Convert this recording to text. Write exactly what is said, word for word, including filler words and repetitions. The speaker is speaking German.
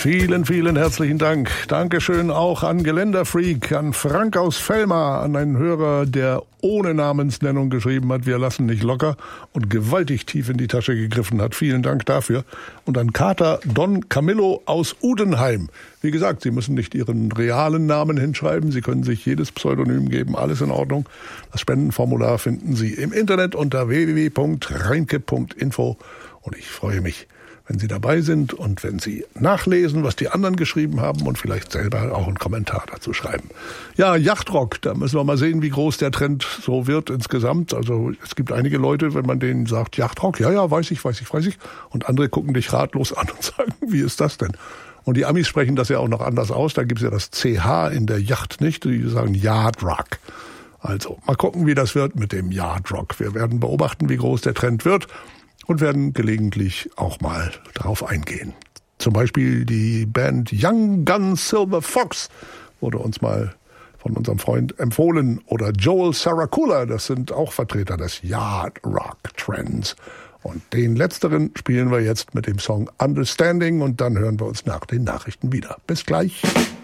Vielen, vielen herzlichen Dank. Dankeschön auch an Geländerfreak, an Frank aus Velmar, an einen Hörer, der ohne Namensnennung geschrieben hat, wir lassen nicht locker und gewaltig tief in die Tasche gegriffen hat. Vielen Dank dafür. Und an Kater Don Camillo aus Udenheim. Wie gesagt, Sie müssen nicht Ihren realen Namen hinschreiben. Sie können sich jedes Pseudonym geben. Alles in Ordnung. Das Spendenformular finden Sie im Internet unter w w w punkt reinke punkt info. Und ich freue mich, wenn Sie dabei sind und wenn Sie nachlesen, was die anderen geschrieben haben und vielleicht selber auch einen Kommentar dazu schreiben. Ja, Yachtrock, da müssen wir mal sehen, wie groß der Trend so wird insgesamt. Also es gibt einige Leute, wenn man denen sagt, Yachtrock, ja, ja, weiß ich, weiß ich, weiß ich. Und andere gucken dich ratlos an und sagen, wie ist das denn? Und die Amis sprechen das ja auch noch anders aus. Da gibt es ja das C H in der Yacht nicht. Die sagen Yardrock. Also mal gucken, wie das wird mit dem Yardrock. Wir werden beobachten, wie groß der Trend wird. Und werden gelegentlich auch mal darauf eingehen. Zum Beispiel die Band Young Gun Silver Fox wurde uns mal von unserem Freund empfohlen. Oder Joel Saracula, das sind auch Vertreter des Yard Rock Trends. Und den letzteren spielen wir jetzt mit dem Song Understanding und dann hören wir uns nach den Nachrichten wieder. Bis gleich.